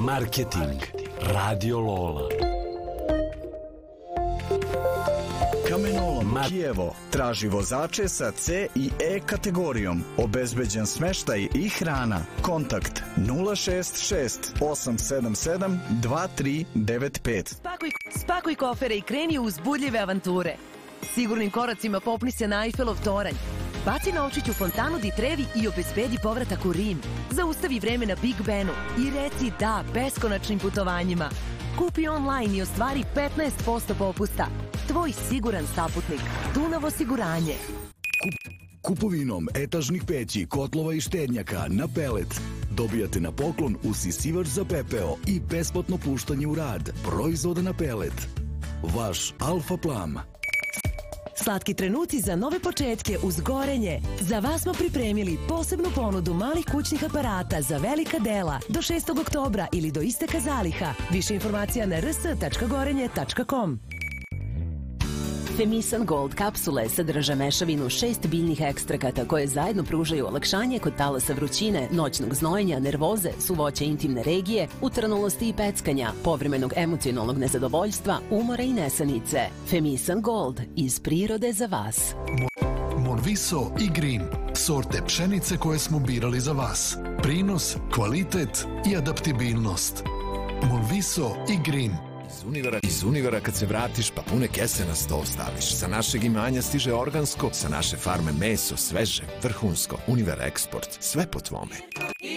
Marketing. Radio Lola. Kamenolom Kijevo traži vozače sa C i E kategorijom. Obezbeđen smeštaj i hrana. Kontakt 066 877 2395. Spakuj kofere i kreni u uzbudljive avanture. Sigurnim koracima popni se na Eiffelov toranj. Baci novčić u fontanu di Trevi i obezbedi povratak u Rim. Zaustavi vreme na Big Benu i reci da beskonačnim putovanjima. Kupi online i ostvari 15% popusta. Tvoj siguran saputnik. Dunav osiguranje. Kupovinom etažnih peći, kotlova i štednjaka na pelet dobijate na poklon usisivač za pepeo i besplatno puštanje u rad proizvoda na pelet. Vaš Alfa Plam. Slatki trenuci za nove početke uz Gorenje. Za vas smo pripremili posebnu ponudu malih kućnih aparata za velika dela do 6. oktobra ili do isteka zaliha. Više informacija na rs.gorenje.com. Femisan Gold kapsule sadrže mešavinu 6 biljnih ekstrakata koje zajedno pružaju olakšanje kod talasa vrućine, noćnog znojenja, nervoze, suvoće intimne regije, utrnulosti i peckanja, povremenog emocionalnog nezadovoljstva, umora i nesanice. Femisan Gold, iz prirode za vas. Monviso i Green, sorte pšenice koje smo birali za vas. Prinos, kvalitet i adaptibilnost. Monviso i Green. Iz Univera kad se vratiš pa pune kese na sto staviš. Sa našeg imanja stiže organsko, sa naše farme meso, sveže, vrhunsko. Univer Eksport, sve po tvome.